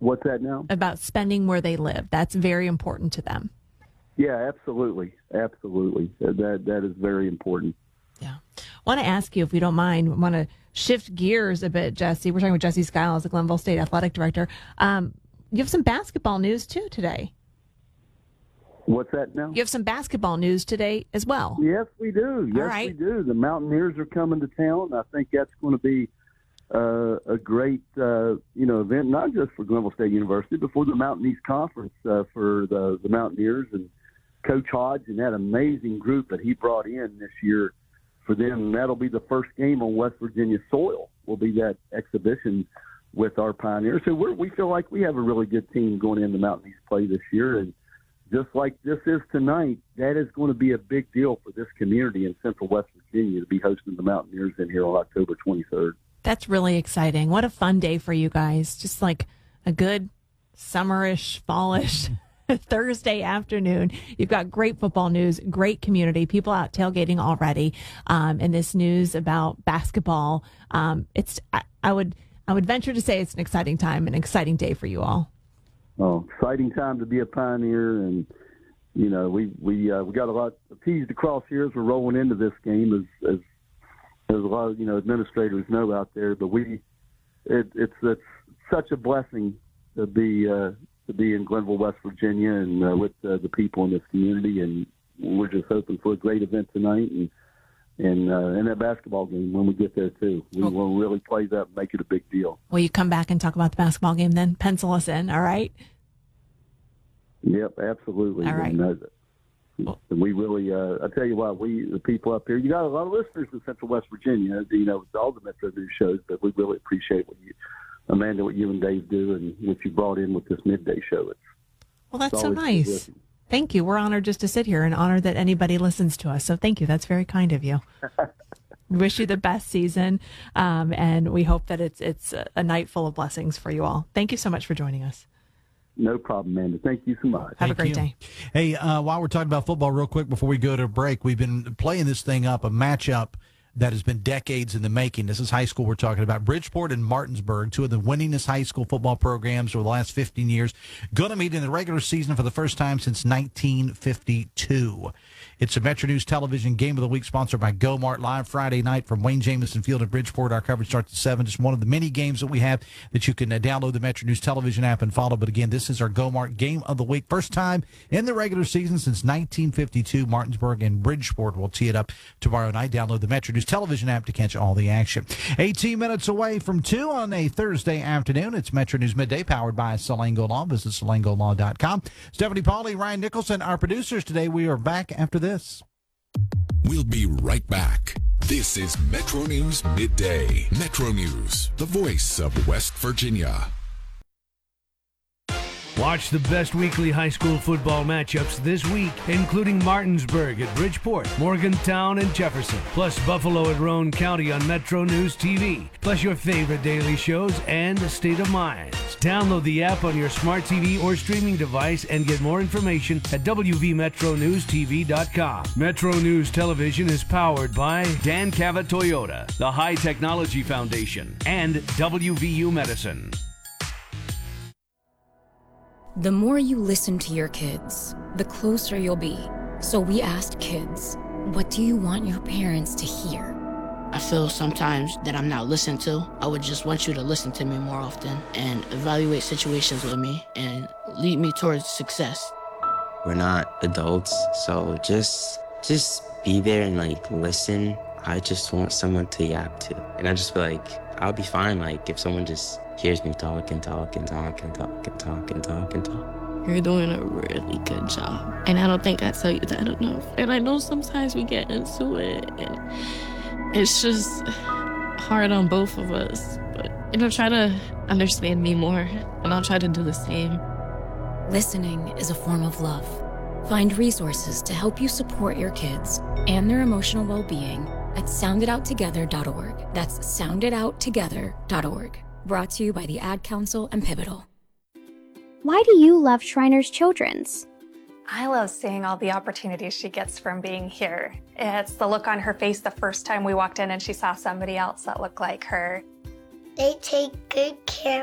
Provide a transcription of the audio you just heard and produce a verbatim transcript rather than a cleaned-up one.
What's that now? About spending where they live. That's very important to them. Yeah, absolutely. Absolutely. That That is very important. Yeah. I want to ask you, if you don't mind, I want to shift gears a bit, Jesse. We're talking with Jesse Skiles, the Glenville State Athletic Director. Um, you have some basketball news, too, today. What's that now? You have some basketball news today as well. Yes, we do. Yes, right. we do. The Mountaineers are coming to town. I think that's going to be uh, a great, uh, you know, event, not just for Glenville State University, but for the Mountain East Conference uh, for the, the Mountaineers and Coach Hodge and that amazing group that he brought in this year for them. And that'll be the first game on West Virginia soil. Will be that exhibition with our Pioneers. So we're, we feel like we have a really good team going into Mountain East play this year. And just like this is tonight, that is going to be a big deal for this community in Central West Virginia to be hosting the Mountaineers in here on October twenty-third. That's really exciting. What a fun day for you guys. Just like a good summerish, fallish Thursday afternoon. You've got great football news, great community, people out tailgating already. Um, and this news about basketball, um, it's I, I would I would venture to say it's an exciting time, an exciting day for you all. Oh, exciting time to be a Pioneer, and you know we we uh, we got a lot of T's to cross here as we're rolling into this game, as as, as a lot of you know administrators know out there. But we it, it's it's such a blessing to be. Uh, to be in Glenville, West Virginia, and uh, with uh, the people in this community. And we're just hoping for a great event tonight and and, uh, and that basketball game when we get there, too. We will really play that and make it a big deal. Will you come back and talk about the basketball game then? Pencil us in, all right? Yep, absolutely. All right. And, uh, and we really, uh, I tell you what, we, the people up here, you got a lot of listeners in Central West Virginia, you know, with all the Metro News shows, but we really appreciate what you Amanda, what you and Dave do and what you brought in with this midday show. It's, well, that's it's so nice. Thank you. We're honored just to sit here and honored that anybody listens to us. So thank you. That's very kind of you. We wish you the best season, um, and we hope that it's it's a night full of blessings for you all. Thank you so much for joining us. No problem, Amanda. Thank you so much. Have Thank a great you. day. Hey, uh, while we're talking about football real quick before we go to break, we've been playing this thing up, a matchup that has been decades in the making. This is high school we're talking about. Bridgeport and Martinsburg, two of the winningest high school football programs over the last fifteen years, going to meet in the regular season for the first time since nineteen fifty-two. It's a Metro News Television Game of the Week sponsored by GoMart, live Friday night from Wayne Jamison Field in Bridgeport. Our coverage starts at seven. Just one of the many games that we have that you can uh, download the Metro News Television app and follow. But again, this is our GoMart Game of the Week. First time in the regular season since nineteen fifty-two. Martinsburg and Bridgeport will tee it up tomorrow night. Download the Metro News Television app to catch all the action. eighteen minutes away from two on a Thursday afternoon. It's Metro News Midday powered by Salango Law. Visit salango law dot com. Stephanie Pauly, Ryan Nicholson, our producers today. We are back after this. We'll be right back. This is Metro News Midday. Metro News, the voice of West Virginia. Watch the best weekly high school football matchups this week, including Martinsburg at Bridgeport, Morgantown and Jefferson, plus Buffalo at Roane County on Metro News T V, plus your favorite daily shows and State of Mind. Download the app on your smart T V or streaming device and get more information at w v metro news t v dot com. Metro News Television is powered by Dan Cavett Toyota, the High Technology Foundation, and W V U Medicine. The more you listen to your kids, the closer you'll be. So we asked kids, what do you want your parents to hear? I feel sometimes that I'm not listened to. I would just want you to listen to me more often and evaluate situations with me and lead me towards success. We're not adults, so just just be there and like listen. I just want someone to yap to. And I just feel like I'll be fine like if someone just hears me talk and talk and talk and talk and talk and talk and talk. You're doing a really good job. And I don't think I tell you that enough. And I know sometimes we get into it and it's just hard on both of us. But, you know, try to understand me more and I'll try to do the same. Listening is a form of love. Find resources to help you support your kids and their emotional well-being at sound it out together dot org. That's sound it out together dot org. Brought to you by the Ad Council and Pivotal. Why do you love Shriners Children's? I love seeing all the opportunities she gets from being here. It's the look on her face the first time we walked in and she saw somebody else that looked like her. They take good care